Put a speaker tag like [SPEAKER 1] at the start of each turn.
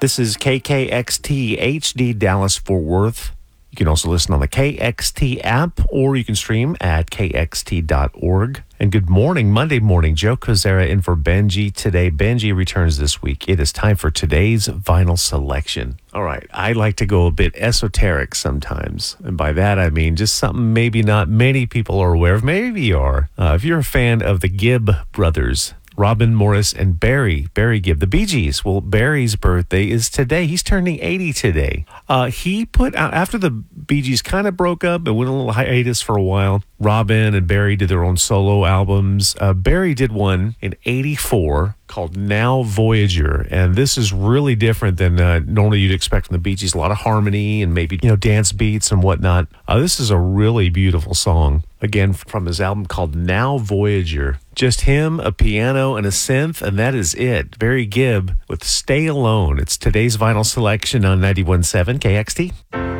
[SPEAKER 1] This is KKXT HD Dallas Fort Worth. You can also listen on the KXT app, or you can stream at kxt.org. And good morning, Monday morning. Joe Kozera in for Benji today. Benji returns this week. It is time for today's vinyl selection. All right, I like to go a bit esoteric sometimes. And by that, I mean just something maybe not many people are aware of. Maybe you are. If you're a fan of the Gibb brothers, Robin Morris and Barry Gibb, the Bee Gees. Well, Barry's birthday is today. He's turning 80 today. He put out, after the Bee Gees kind of broke up and went on a little hiatus for a while, Robin and Barry did their own solo albums. Barry did one in 84 called Now Voyager, and this is really different than normally you'd expect from the Bee Gees. A lot of harmony and maybe, dance beats and whatnot. This is a really beautiful song. Again, from his album called Now Voyager. Just him, a piano, and a synth, and that is it. Barry Gibb with Stay Alone. It's today's vinyl selection on 91.7 KXT.